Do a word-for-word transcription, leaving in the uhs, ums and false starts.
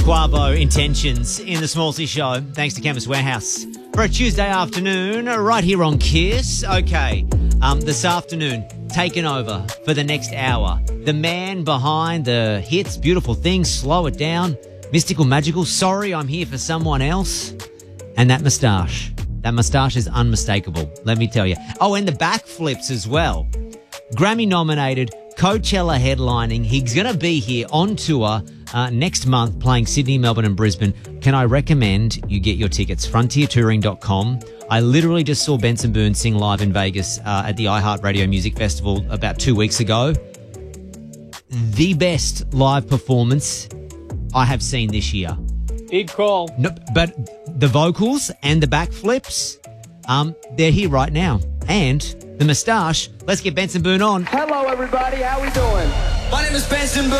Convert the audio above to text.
Quavo Intentions in the Small C Show, thanks to Chemist Warehouse. For a Tuesday afternoon, right here on Kiss. Okay, um, this afternoon, taking over for the next hour. The man behind the hits, Beautiful Things, Slow It Down, Mystical Magical, Sorry I'm Here for Someone Else, and that moustache. That moustache is unmistakable, let me tell you. Oh, and the backflips as well. Grammy-nominated, Coachella headlining. He's going to be here on tour uh, next month playing Sydney, Melbourne and Brisbane. Can I recommend you get your tickets? frontier touring dot com. I literally just saw Benson Boone sing live in Vegas uh, at the iHeartRadio Music Festival about two weeks ago. The best live performance I have seen this year. Big call. No, but the vocals and the backflips, um, they're here right now. And the moustache. Let's get Benson Boone on. Hello, everybody. How we doing? My name is Benson Boone.